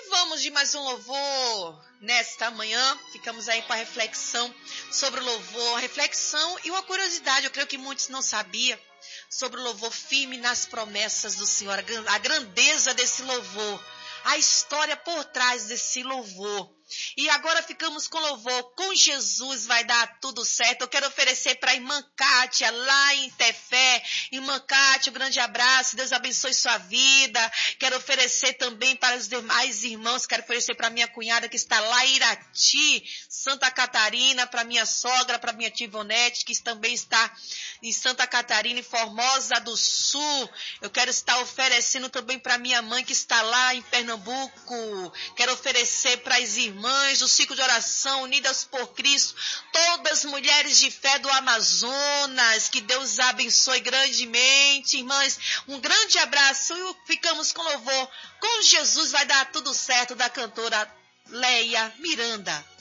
Vamos de mais um louvor nesta manhã. Ficamos aí com a reflexão sobre o louvor, reflexão e uma curiosidade, eu creio que muitos não sabiam, sobre o louvor firme nas promessas do Senhor, a grandeza desse louvor, a história por trás desse louvor. E agora ficamos com louvor, com Jesus vai dar tudo certo. Eu quero oferecer para a irmã Kátia, lá em Tefé. Irmã Kátia, um grande abraço, Deus abençoe sua vida. Quero oferecer também para os demais irmãos, quero oferecer para minha cunhada que está lá em Irati, Santa Catarina, para minha sogra, para minha tia Ivonete, que também está em Santa Catarina, em Formosa do Sul. Eu quero estar oferecendo também para minha mãe, que está lá em Pernambuco. Quero oferecer para as irmãs do ciclo de oração Unidas por Cristo, todas as mulheres de fé do Amazonas, que Deus abençoe grandemente, irmãs, um grande abraço e ficamos com louvor, com Jesus vai dar tudo certo, da cantora Leia Miranda.